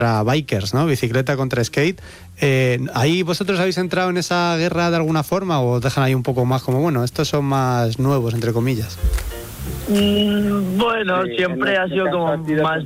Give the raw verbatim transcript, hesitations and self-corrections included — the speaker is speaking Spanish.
contra bikers, ¿no? Bicicleta contra skate. Eh, ¿Ahí vosotros habéis entrado en esa guerra de alguna forma o os dejan ahí un poco más como, bueno, estos son más nuevos, entre comillas? Mm, bueno, sí, siempre ha sido como más